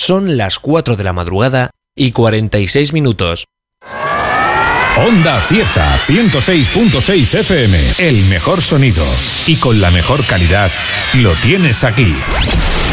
Son las 4 de la madrugada y 46 minutos. Onda Cieza 106.6 FM. El mejor sonido y con la mejor calidad lo tienes aquí.